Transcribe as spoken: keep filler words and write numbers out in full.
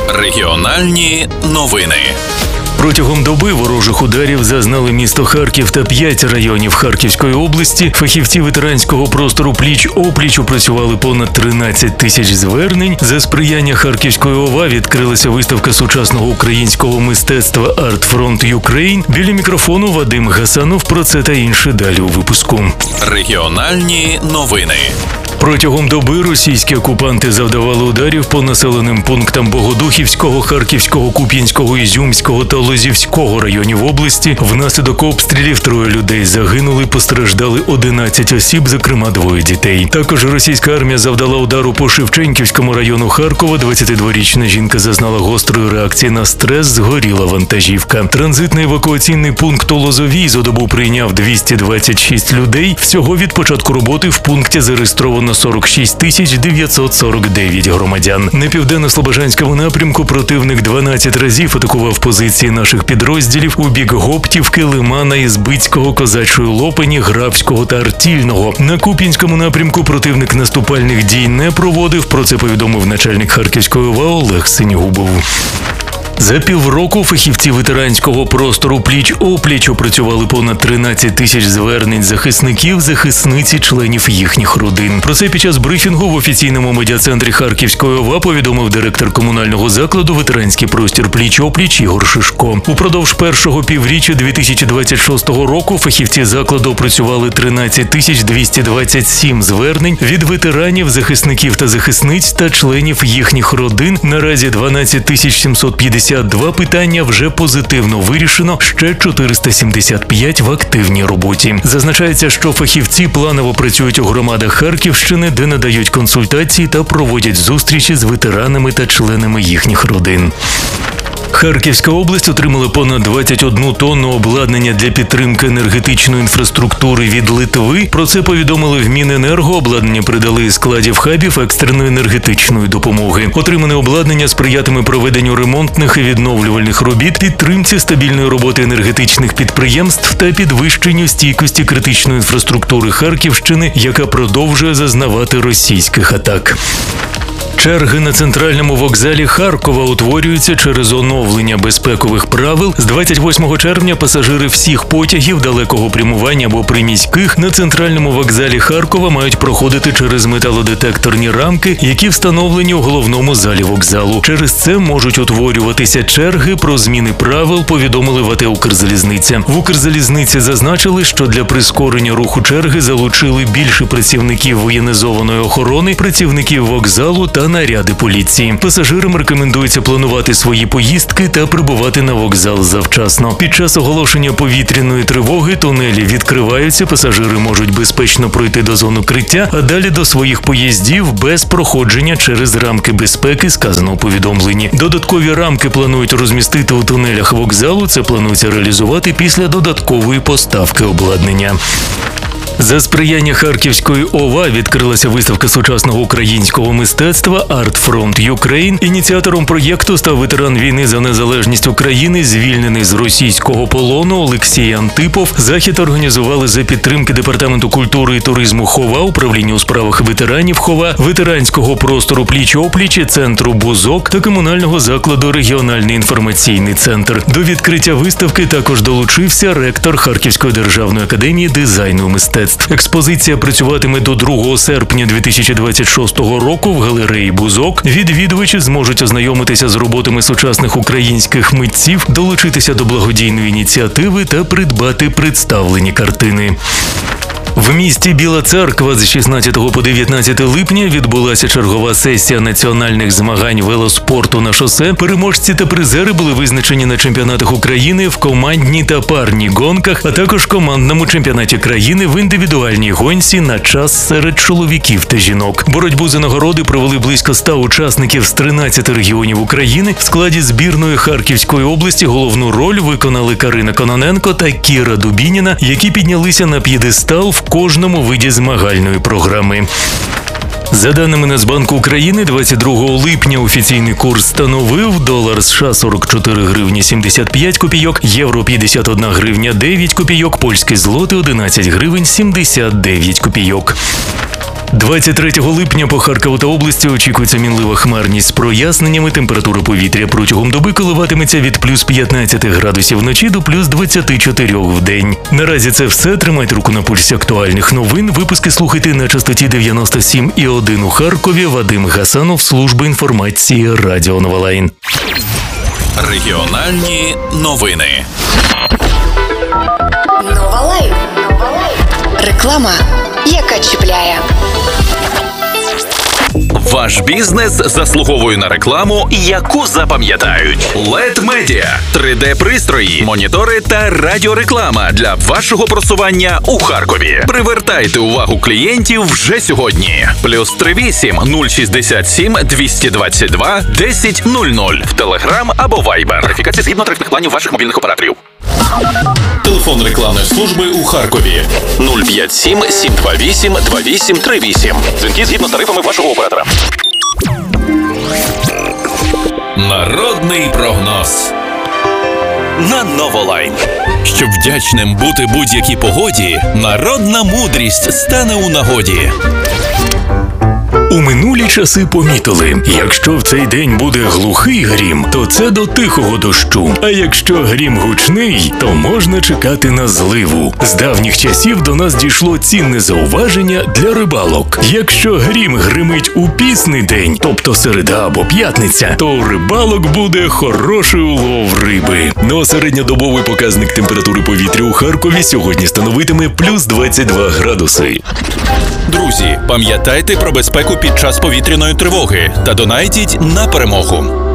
Регіональні новини. Протягом доби ворожих ударів зазнали місто Харків та п'ять районів Харківської області. Фахівці ветеранського простору пліч-опліч опрацювали понад тринадцять тисяч звернень. За сприяння Харківської ОВА відкрилася виставка сучасного українського мистецтва Art Front Ukraine. Біля мікрофону Вадим Гасанов. Про це та інше далі у випуску. Регіональні новини. Протягом доби російські окупанти завдавали ударів по населеним пунктам Богодухівського, Харківського, Куп'янського, Ізюмського та Лозівського районів області. Внаслідок обстрілів троє людей загинули, постраждали одинадцять осіб, зокрема двоє дітей. Також російська армія завдала удару по Шевченківському району Харкова. двадцятидворічна жінка зазнала гострої реакції на стрес, згоріла вантажівка. Транзитний евакуаційний пункт у Лозовій за добу прийняв двісті двадцять шість людей. Всього від початку роботи в пункті зареєстровано сорок шість тисяч дев'ятсот сорок дев'ять громадян. На південно-слобожанському напрямку противник дванадцять разів атакував позиції наших підрозділів у бік Гоптівки, Лимана, Ізбицького, Козачої Лопані, Грабського та Артільного. На Куп'янському напрямку противник наступальних дій не проводив. Про це повідомив начальник Харківської ОВА Олег Синігубов. За півроку фахівці ветеранського простору пліч-опліч опрацювали понад тринадцять тисяч звернень захисників, захисниць і членів їхніх родин. Про це під час брифінгу в офіційному медіа-центрі Харківської ОВА повідомив директор комунального закладу «Ветеранський простір пліч-опліч» Ігор Шишко. Упродовж першого півріччя дві тисячі двадцять шостого року фахівці закладу опрацювали тринадцять тисяч двісті двадцять сім звернень від ветеранів, захисників та захисниць та членів їхніх родин. Наразі дванадцять тисяч сімсот п'ятдесят два питання вже позитивно вирішено, ще чотириста сімдесят п'ять в активній роботі. Зазначається, що фахівці планово працюють у громадах Харківщини, де надають консультації та проводять зустрічі з ветеранами та членами їхніх родин. Харківська область отримала понад двадцять одну тонну обладнання для підтримки енергетичної інфраструктури від Литви. Про це повідомили в Міненерго. Обладнання придали із складів хабів екстреної енергетичної допомоги. Отримане обладнання сприятиме проведенню ремонтних і відновлювальних робіт, підтримці стабільної роботи енергетичних підприємств та підвищенню стійкості критичної інфраструктури Харківщини, яка продовжує зазнавати російських атак. Черги на центральному вокзалі Харкова утворюються через оновлення безпекових правил. З двадцять восьмого червня пасажири всіх потягів далекого прямування або приміських на центральному вокзалі Харкова мають проходити через металодетекторні рамки, які встановлені у головному залі вокзалу. Через це можуть утворюватися черги. Про зміни правил повідомили в АТ «Укрзалізниця». В «Укрзалізниці» зазначили, що для прискорення руху черги залучили більше працівників воєнізованої охорони, працівників вокзалу та наряди поліції. Пасажирам рекомендується планувати свої поїздки та прибувати на вокзал завчасно. Під час оголошення повітряної тривоги тунелі відкриваються, пасажири можуть безпечно пройти до зон укриття, а далі до своїх поїздів без проходження через рамки безпеки, сказано у повідомленні. Додаткові рамки планують розмістити у тунелях вокзалу. Це планується реалізувати після додаткової поставки обладнання. За сприяння Харківської ОВА відкрилася виставка сучасного українського мистецтва Art Front Ukraine. Ініціатором проєкту став ветеран війни за незалежність України, звільнений з російського полону Олексій Антипов. Захід організували за підтримки Департаменту культури і туризму ХОВА, управління у справах ветеранів ХОВА, ветеранського простору пліч-опліч, центру «Бузок» та комунального закладу «Регіональний інформаційний центр». До відкриття виставки також долучився ректор Харківської державної академії дизайну і мистецтв. Експозиція працюватиме до другого серпня дві тисячі двадцять шостого року в галереї «Бузок». Відвідувачі зможуть ознайомитися з роботами сучасних українських митців, долучитися до благодійної ініціативи та придбати представлені картини. В місті Біла Церква з шістнадцятого по дев'ятнадцяте липня відбулася чергова сесія національних змагань велоспорту на шосе. Переможці та призери були визначені на чемпіонатах України в командній та парній гонках, а також командному чемпіонаті країни в індивідуальній гонці на час серед чоловіків та жінок. Боротьбу за нагороди провели близько ста учасників з тринадцяти регіонів України. В складі збірної Харківської області головну роль виконали Карина Кононенко та Кіра Дубініна, які піднялися на п'єдестал в кожному виді змагальної програми. За даними Нацбанку України, двадцять другого липня офіційний курс становив долар США сорок чотири гривні сімдесят п'ять копійок, євро п'ятдесят одна гривня дев'ять копійок, польський злотий одинадцять гривень сімдесят дев'ять копійок. двадцять третього липня по Харкову та області очікується мінлива хмарність з проясненнями. Температура повітря протягом доби коливатиметься від плюс п'ятнадцяти градусів вночі до плюс двадцяти чотирьох в день. Наразі це все. Тримайте руку на пульсі актуальних новин. Випуски слухайте на частоті дев'яносто сім і один у Харкові. Вадим Гасанов, служба інформації Радіо Новолайн. Регіональні новини. Новолайн. Реклама, яка чіпляє. Ваш бізнес заслуговує на рекламу, яку запам'ятають. лед Media – три де-пристрої, монітори та радіореклама для вашого просування у Харкові. Привертайте увагу клієнтів вже сьогодні. Плюс три вісім нуль шістдесят сім двісті двадцять два десять нуль нуль в Телеграм або Вайбер. Верифікація згідно тарифних планів ваших мобільних операторів. Телефон рекламної служби у Харкові нуль п'ять сім сім два вісім два вісім три вісім. Дзвінки згідно з тарифами вашого оператора. Народний прогноз на Новолайн. Щоб вдячним бути будь-якій погоді, народна мудрість стане у нагоді. У минулі часи помітили, якщо в цей день буде глухий грім, то це до тихого дощу. А якщо грім гучний, то можна чекати на зливу. З давніх часів до нас дійшло цінне зауваження для рибалок. Якщо грім гримить у пісний день, тобто середа або п'ятниця, то у рибалок буде хороший улов риби. Ну а середньодобовий показник температури повітря у Харкові сьогодні становитиме плюс двадцять два градуси. Друзі, пам'ятайте про безпеку під час повітряної тривоги та донайтіть на перемогу.